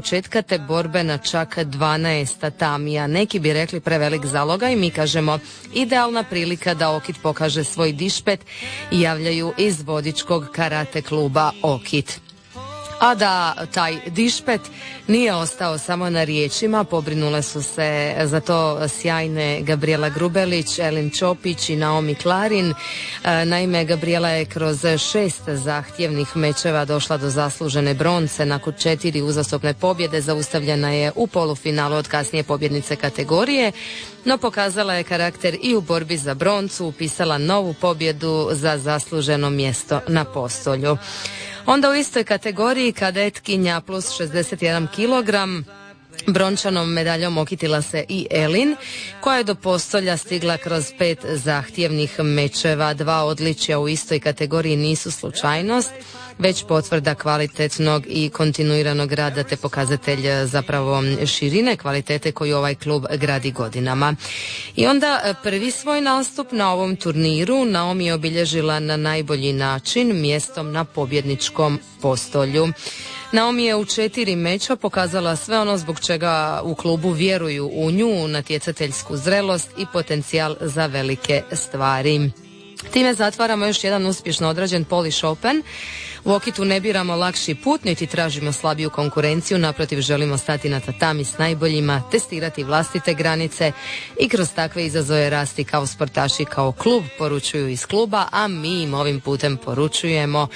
početka te borbe na čak 12 tatamija. Neki bi rekli prevelik zalogaj, mi kažemo idealna prilika da Okit pokaže svoj dišpet, javljaju iz vodičkog karate kluba Okit. A da taj dišpet nije ostao samo na riječima, pobrinule su se za to sjajne Gabriela Grubelić, Elin Čopić i Naomi Klarin. Naime, Gabriela je kroz 6 zahtjevnih mečeva došla do zaslužene bronce. Nakon 4 uzastopne pobjede zaustavljena je u polufinalu od kasnije pobjednice kategorije, no pokazala je karakter i u borbi za broncu, upisala novu pobjedu za zasluženo mjesto na postolju. Onda u istoj kategoriji kadetkinja plus 61 kg brončanom medaljom okitila se i Elin, koja je do postolja stigla kroz 5 zahtjevnih mečeva. 2 odličja u istoj kategoriji nisu slučajnost, već potvrda kvalitetnog i kontinuiranog rada te pokazatelj zapravo širine kvalitete koju ovaj klub gradi godinama. I onda prvi svoj nastup na ovom turniru Naomi je obilježila na najbolji način mjestom na pobjedničkom postolju. Naomi je u 4 meča pokazala sve ono zbog čega u klubu vjeruju u nju, natjecateljsku zrelost i potencijal za velike stvari. Time zatvaramo još jedan uspješno odrađen Polish Open. U Okitu ne biramo lakši put, niti tražimo slabiju konkurenciju, naprotiv želimo stati na tatami s najboljima, testirati vlastite granice i kroz takve izazove rasti kao sportaši, kao klub, poručuju iz kluba, a mi im ovim putem poručujemo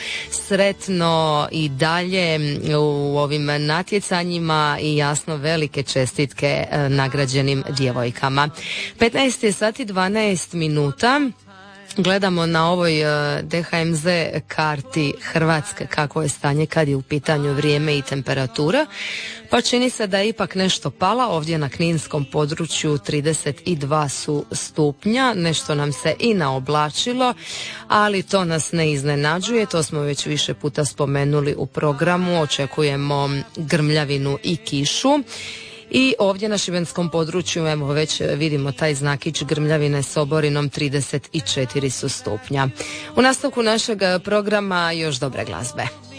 sretno i dalje u ovim natjecanjima i jasno velike čestitke nagrađenim djevojkama. 15 je sati 12 minuta. Gledamo na ovoj DHMZ karti Hrvatske kako je stanje kad je u pitanju vrijeme i temperatura, pa čini se da je ipak nešto pala. Ovdje na kninskom području 32 su stupnja, nešto nam se i naoblačilo, ali to nas ne iznenađuje, to smo već više puta spomenuli u programu, očekujemo grmljavinu i kišu. I ovdje na šibenskom području evo već vidimo taj znakić grmljavine s oborinom, 34 su stupnja. U nastavku našeg programa još dobre glazbe.